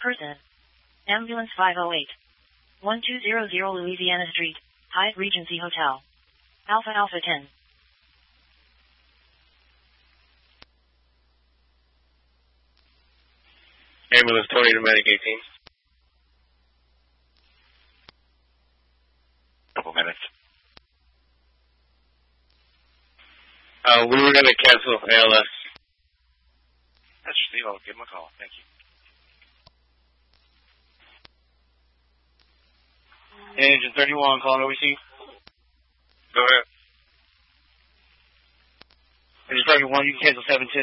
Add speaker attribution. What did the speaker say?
Speaker 1: person. Ambulance 508. 1200 Louisiana Street, Hyatt Regency Hotel. Alpha Alpha 10.
Speaker 2: Ambulance 20 to Medic 18.
Speaker 3: Couple minutes.
Speaker 2: We were going to cancel ALS.
Speaker 3: That's Steve. I'll give him a call. Thank you.
Speaker 4: Engine 31, calling OEC.
Speaker 2: Go ahead.
Speaker 4: Engine 31, you can cancel 710.